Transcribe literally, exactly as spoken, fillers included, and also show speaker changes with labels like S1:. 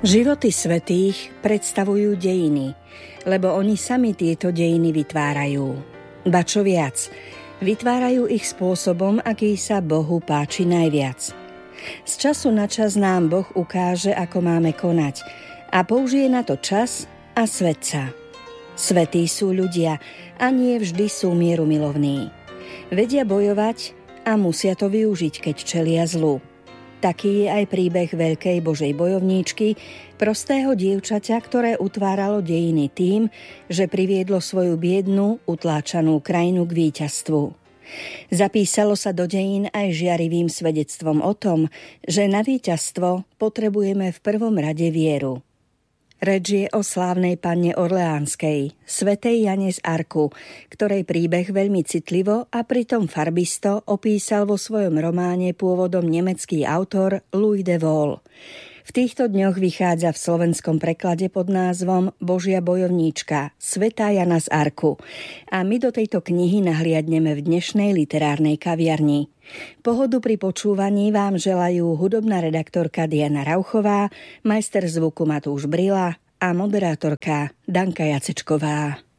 S1: Životy svätých predstavujú dejiny, lebo oni sami tieto dejiny vytvárajú. Ba čo viac, vytvárajú ich spôsobom, aký sa Bohu páči najviac. Z času na čas nám Boh ukáže, ako máme konať a použije na to čas a svetca. Svätí sú ľudia a nie vždy sú mierumilovní. Vedia bojovať a musia to využiť, keď čelia zlu. Taký je aj príbeh veľkej Božej bojovníčky, prostého dievčaťa, ktoré utváralo dejiny tým, že priviedlo svoju biednú, utláčanú krajinu k víťazstvu. Zapísalo sa do dejín aj žiarivým svedectvom o tom, že na víťazstvo potrebujeme v prvom rade vieru. Reč je o slávnej panne Orleánskej, svätej Jane z Arku, ktorej príbeh veľmi citlivo a pritom farbisto opísal vo svojom románe pôvodom nemecký autor Louis de Wohl. V týchto dňoch vychádza v slovenskom preklade pod názvom Božia bojovníčka, svätá Jana z Arku. A my do tejto knihy nahliadneme v dnešnej literárnej kaviarni. Pohodu pri počúvaní vám želajú hudobná redaktorka Diana Rauchová, majster zvuku Matúš Brila a moderátorka Danka Jacečková.